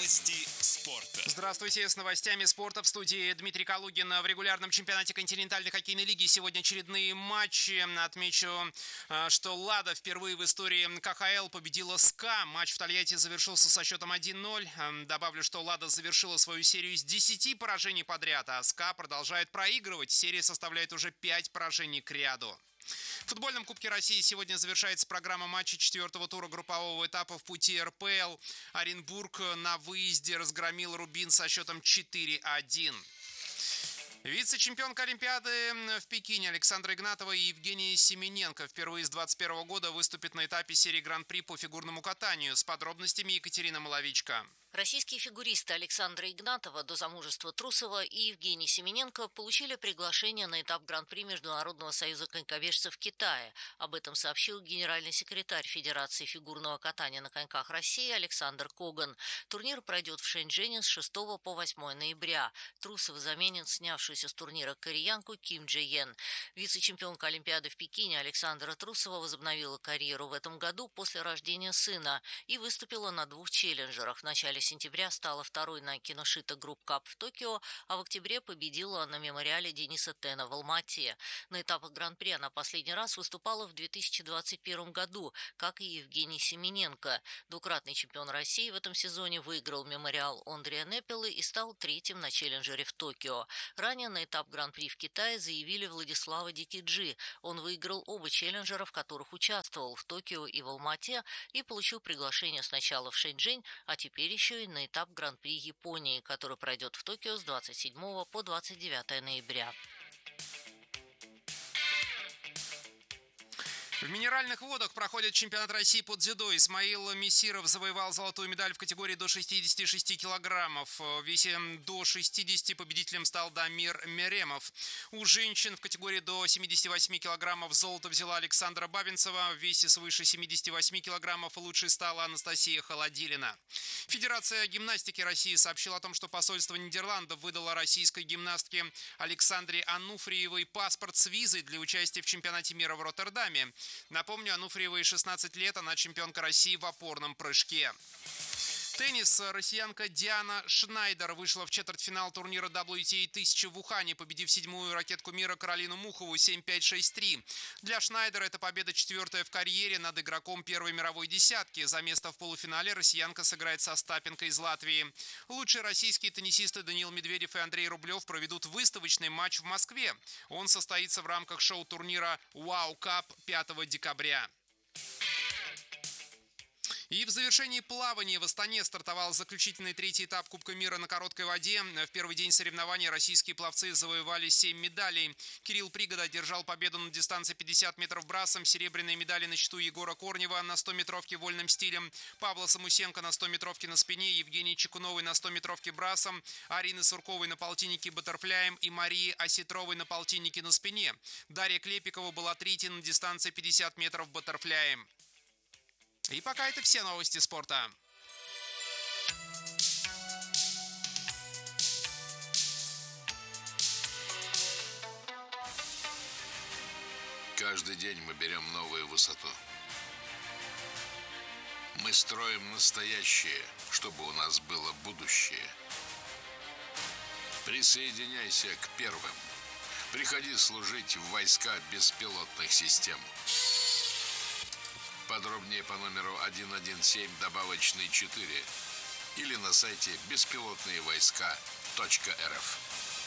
Новости спорта. Здравствуйте, с новостями спорта в студии Дмитрий Калугин. В регулярном чемпионате континентальной хоккейной лиги сегодня очередные матчи. Отмечу, что «Лада» впервые в истории КХЛ победила СКА. Матч в Тольятти завершился со счетом 1-0. Добавлю, что «Лада» завершила свою серию с 10 поражений подряд, а СКА продолжает проигрывать. Серия составляет уже 5 поражений к ряду. В футбольном Кубке России сегодня завершается программа матчей четвертого тура группового этапа в пути РПЛ. Оренбург на выезде разгромил Рубин со счетом 4-1. Вице-чемпионка Олимпиады в Пекине Александра Игнатова и Евгений Семененко впервые с 2021 года выступят на этапе серии Гран-при по фигурному катанию. С подробностями Екатерина Маловичка. Российские фигуристы Александра Игнатова до замужества Трусова и Евгений Семененко получили приглашение на этап Гран-при Международного союза конькобежцев Китая. Об этом сообщил генеральный секретарь Федерации фигурного катания на коньках России Александр Коган. Турнир пройдет в Шэньчжэне с 6 по 8 ноября. Трусов заменит снявшуюся с турнира кореянку Ким Джи-Йен. Вице-чемпионка Олимпиады в Пекине Александра Трусова возобновила карьеру в этом году после рождения сына и выступила на 2 челленджерах. В начале сентября стала второй на Киношита Групп Кап в Токио, а в октябре победила на мемориале Дениса Тена в Алма-Ате. На этапах Гран-при она последний раз выступала в 2021 году, как и Евгений Семененко. Двукратный чемпион России в этом сезоне выиграл мемориал Андреа Непелы и стал третьим на челленджере в Токио. Ранее на этап Гран-при в Китае заявили Владислава Дикиджи. Он выиграл оба челленджера, в которых участвовал в Токио и в Алма-Ате, и получил приглашение сначала в Шэньчжэнь, а теперь еще и на этап Гран-при Японии, который пройдет в Токио с 27 по 29 ноября. В Минеральных водах проходит чемпионат России по дзюдо. Исмаил Мессиров завоевал золотую медаль в категории до 66 килограммов. В весе до 60 победителем стал Дамир Меремов. У женщин в категории до 78 килограммов золото взяла Александра Бабинцева. В весе свыше 78 килограммов лучшей стала Анастасия Холодилина. Федерация гимнастики России сообщила о том, что посольство Нидерландов выдало российской гимнастке Александре Ануфриевой паспорт с визой для участия в чемпионате мира в Роттердаме. Напомню, Ануфриевой 16 лет, она чемпионка России в опорном прыжке. Теннис. Россиянка Диана Шнайдер вышла в четвертьфинал турнира WTA 1000 в Ухане, победив седьмую ракетку мира Каролину Мухову 7-5-6-3. Для Шнайдера это победа 4-я в карьере над игроком первой мировой десятки. За место в полуфинале россиянка сыграет со Остапенко из Латвии. Лучшие российские теннисисты Даниил Медведев и Андрей Рублев проведут выставочный матч в Москве. Он состоится в рамках шоу-турнира «Вау Кап» 5 декабря. И в завершении плавания в Астане стартовал заключительный третий этап Кубка мира на короткой воде. В первый день соревнований российские пловцы завоевали 7 медалей. Кирилл Пригода одержал победу на дистанции 50 метров брасом. Серебряные медали на счету Егора Корнева на 100-метровке вольным стилем, Павла Самусенко на 100-метровке на спине, Евгении Чекуновой на 100-метровке брасом, Арины Сурковой на полтиннике баттерфляем и Марии Осетровой на полтиннике на спине. Дарья Клепикова была третьей на дистанции 50 метров баттерфляем. И пока это все новости спорта. Каждый день мы берем новую высоту. Мы строим настоящее, чтобы у нас было будущее. Присоединяйся к первым. Приходи служить в войска беспилотных систем. Подробнее по номеру 117 добавочный 4 или на сайте беспилотные войска.рф.